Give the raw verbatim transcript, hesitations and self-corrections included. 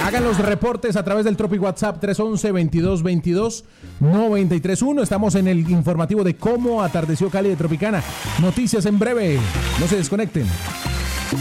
Hagan los reportes a través del Tropic WhatsApp tres once, veintidós veintidós, noventa y tres uno. Estamos en el informativo de cómo atardeció Cali de Tropicana. Noticias en breve. No se desconecten.